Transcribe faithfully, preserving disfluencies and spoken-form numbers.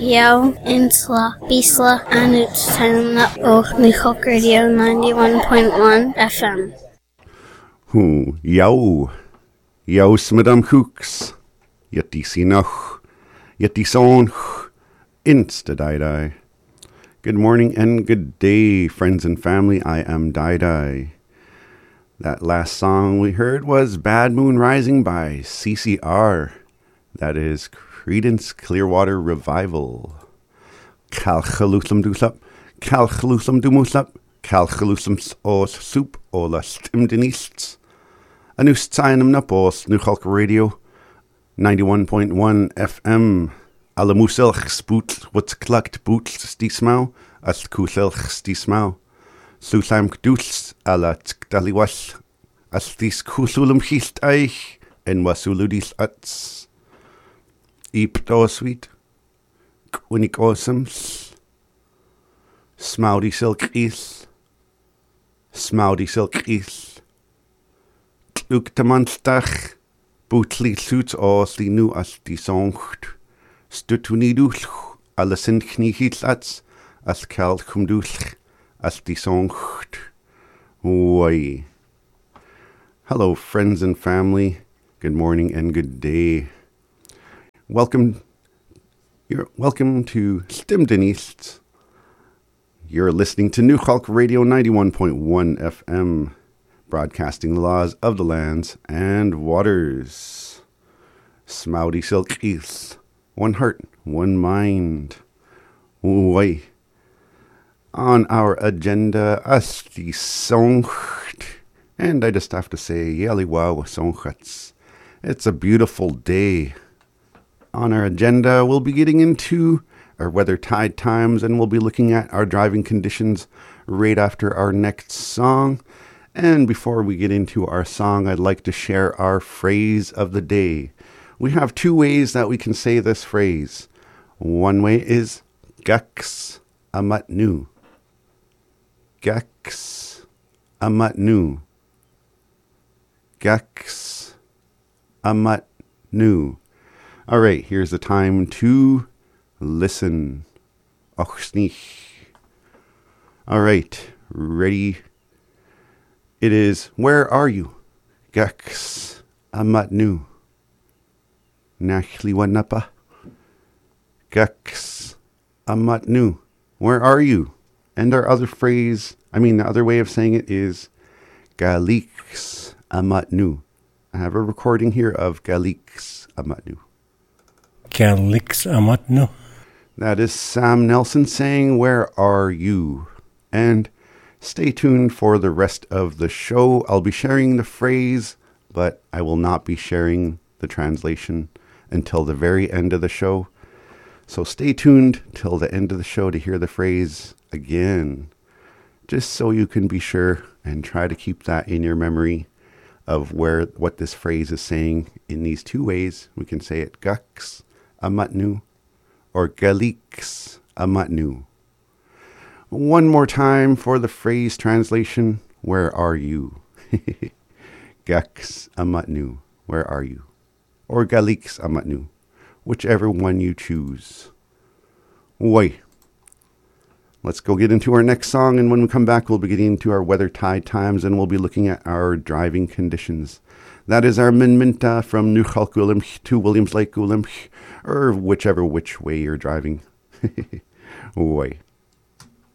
Yao, Insla, Bisla, and it's time up oh New Hulk Radio ninety-one point one F M. Hu, yao, yao smidam hooks, yet die sinoch, yet die sonch, insta die. Good morning and good day, friends and family. I am Dai Dai. That last song we heard was Bad Moon Rising by C C R. That is Creedence Clearwater Revival. Calchalusum dooslap, calchalusum dumuslap, calchalusum os soup ola stimdenists. A new sign na bos, New Hulk Radio, ninety-one point one F M. Alle muselch spoot, what's clucked boots stismau, as kuselch stismau. Susam kdools, alla tkdaliwas, as dis kusulum hist eich, en wasuludis uts. Eep sweet, Quinnick awesomes, Smoudy silk is, Smoudy silk is, Tluk de manstach, Bootly suits os die nu as die songt, Stutuniduch, alle sind kniehitsats, as kalt kumduch, as die songt. Oi. Hello, friends and family. Good morning and good day. Welcome, you're welcome to Stimdenists. You're listening to New Hulk Radio ninety-one point one F M, broadcasting the laws of the lands and waters. Smoudy silk is one heart, one mind. Oi. On our agenda, asti songt, and I just have to say, yali wow songchats. It's a beautiful day. On our agenda, we'll be getting into our weather tide times, and we'll be looking at our driving conditions right after our next song. And before we get into our song, I'd like to share our phrase of the day. We have two ways that we can say this phrase. One way is gaks amat nu. Gaks amat nu. Gaks amat nu. All right, here's the time to listen. Och, snich. All right, ready? It is, where are you? Gaks amat nu. Nachli wanapa. Gaks amat nu. Where are you? And our other phrase, I mean, the other way of saying it is Galiks amat nu. I have a recording here of Galiks amat nu. Galiks amat nu. That is Sam Nelson saying, where are you? And stay tuned for the rest of the show. I'll be sharing the phrase, but I will not be sharing the translation until the very end of the show. So stay tuned till the end of the show to hear the phrase again, just so you can be sure and try to keep that in your memory of where what this phrase is saying in these two ways. We can say it gaks amat nu or galiks amat nu. One more time for the phrase translation. Where are you? Gaks amat nu. Where are you? Or galiks amat nu. Whichever one you choose. Oi. Let's go get into our next song, and when we come back, we'll be getting into our weather tide times, and we'll be looking at our driving conditions. That is our Min Minta from New Hulk Ulimch to Williams Lake Ulimch, or whichever which way you're driving. Oi.